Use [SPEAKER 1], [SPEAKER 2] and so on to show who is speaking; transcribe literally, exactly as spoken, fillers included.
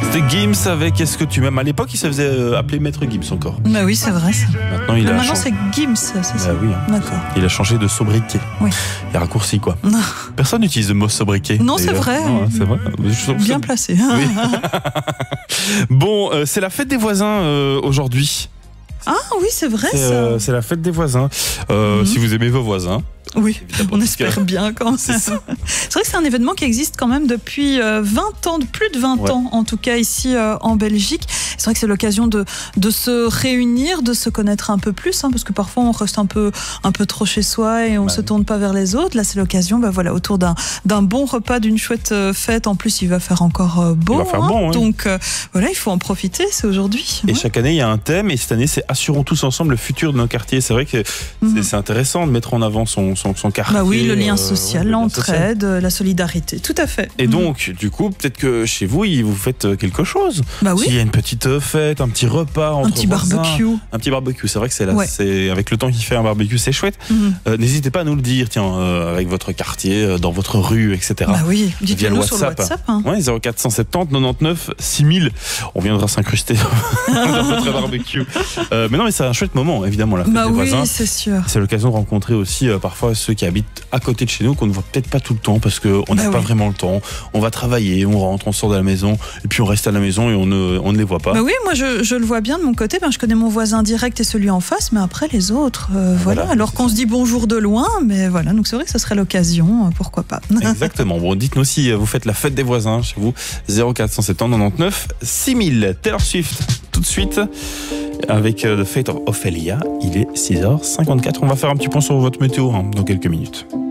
[SPEAKER 1] C'était Gims avec Est-ce que tu m'aimes. À l'époque, il se faisait euh, appeler Maître Gims encore.
[SPEAKER 2] Bah oui, c'est vrai. Ça.
[SPEAKER 1] Maintenant, il
[SPEAKER 2] Mais
[SPEAKER 1] a
[SPEAKER 2] maintenant
[SPEAKER 1] changé.
[SPEAKER 2] c'est Gims, c'est ça.
[SPEAKER 1] Bah oui, hein.
[SPEAKER 2] D'accord.
[SPEAKER 1] Il a changé de sobriquet.
[SPEAKER 2] Oui.
[SPEAKER 1] Il a raccourci quoi.
[SPEAKER 2] Non.
[SPEAKER 1] Personne n'utilise le mot sobriquet.
[SPEAKER 2] Non, c'est
[SPEAKER 1] d'ailleurs.
[SPEAKER 2] vrai.
[SPEAKER 1] Non, hein, c'est vrai. Je trouve
[SPEAKER 2] Bien
[SPEAKER 1] ça-
[SPEAKER 2] placé.
[SPEAKER 1] Oui. Bon, euh, c'est la fête des voisins euh, aujourd'hui.
[SPEAKER 2] Ah oui, c'est vrai
[SPEAKER 1] C'est
[SPEAKER 2] ça.
[SPEAKER 1] euh, c'est la fête des voisins. Euh,
[SPEAKER 2] Mhm.
[SPEAKER 1] Si vous aimez vos voisins.
[SPEAKER 2] Oui,
[SPEAKER 1] Évidemment,
[SPEAKER 2] on
[SPEAKER 1] parce
[SPEAKER 2] espère
[SPEAKER 1] que-
[SPEAKER 2] bien quand même.
[SPEAKER 1] C'est ça.
[SPEAKER 2] C'est vrai que c'est un événement qui existe quand même depuis euh, vingt ans, de plus de vingt
[SPEAKER 1] Ouais.
[SPEAKER 2] ans en tout cas ici euh, en Belgique. C'est vrai que c'est l'occasion de, de se réunir, de se connaître un peu plus, hein, parce que parfois on reste un peu, un peu trop chez soi et on
[SPEAKER 1] Bah
[SPEAKER 2] se
[SPEAKER 1] oui.
[SPEAKER 2] tourne pas vers les autres. Là c'est l'occasion, bah, voilà, autour d'un, d'un bon repas, d'une chouette euh, fête. En plus il va faire encore euh, beau,
[SPEAKER 1] Il va faire
[SPEAKER 2] hein.
[SPEAKER 1] bon, ouais.
[SPEAKER 2] Donc euh, voilà, il faut en profiter, c'est aujourd'hui.
[SPEAKER 1] Et
[SPEAKER 2] Ouais.
[SPEAKER 1] chaque année, il y a un thème. Et cette année, c'est Assurons tous ensemble le futur de nos quartiers. C'est vrai que c'est
[SPEAKER 2] Mhm.
[SPEAKER 1] c'est intéressant de mettre en avant son, son, son quartier.
[SPEAKER 2] Bah oui, le lien
[SPEAKER 1] euh,
[SPEAKER 2] social,
[SPEAKER 1] ouais, le lien social.
[SPEAKER 2] l'entraide, la solidarité, tout à fait.
[SPEAKER 1] Et
[SPEAKER 2] Mhm.
[SPEAKER 1] donc, du coup, peut-être que chez vous, il- vous faites euh, quelque chose.
[SPEAKER 2] bah oui,
[SPEAKER 1] S'il y a une petite euh, fête, un petit repas entre
[SPEAKER 2] un petit
[SPEAKER 1] voisins,
[SPEAKER 2] barbecue.
[SPEAKER 1] un petit barbecue. C'est vrai que c'est là,
[SPEAKER 2] Ouais.
[SPEAKER 1] c'est avec le temps qu'il fait un barbecue, c'est chouette.
[SPEAKER 2] Mhm.
[SPEAKER 1] Euh, N'hésitez pas à nous le dire, tiens, euh, avec votre quartier, euh, dans votre rue, et cetera.
[SPEAKER 2] Bah oui,
[SPEAKER 1] Via
[SPEAKER 2] dites-le
[SPEAKER 1] le
[SPEAKER 2] nous sur le
[SPEAKER 1] WhatsApp.
[SPEAKER 2] WhatsApp. Hein.
[SPEAKER 1] Ouais, zéro quatre cent soixante-dix quatre-vingt-neuf six mille. On viendra s'incruster dans votre barbecue. Euh, mais non, mais c'est un chouette moment, évidemment, la fête
[SPEAKER 2] Bah
[SPEAKER 1] des
[SPEAKER 2] oui,
[SPEAKER 1] voisins.
[SPEAKER 2] c'est sûr.
[SPEAKER 1] C'est l'occasion de rencontrer aussi euh, parfois ceux qui habitent à côté de chez nous, qu'on ne voit peut-être pas tout le temps parce qu'on n'a
[SPEAKER 2] Bah
[SPEAKER 1] pas
[SPEAKER 2] oui.
[SPEAKER 1] vraiment le temps. On va travailler, on rentre, on sort de la maison, et puis on reste à la maison et on ne, on ne les voit pas.
[SPEAKER 2] Bah oui, moi je, je le vois bien de mon côté. Ben, je connais mon voisin direct et celui en face, mais après les autres, euh, voilà.
[SPEAKER 1] Voilà,
[SPEAKER 2] Alors
[SPEAKER 1] c'est
[SPEAKER 2] qu'on
[SPEAKER 1] ça.
[SPEAKER 2] se dit bonjour de loin, mais voilà. Donc c'est vrai que ce serait l'occasion, euh, pourquoi pas.
[SPEAKER 1] Exactement. Bon, dites-nous si euh, vous faites la fête des voisins chez vous. zéro quatre cent soixante-dix quatre-vingt-neuf six mille. Taylor Swift, tout de suite, avec euh, The Fate of Ophelia. Il est six heures cinquante-quatre. On va faire un petit point sur votre météo hein, dans quelques minutes.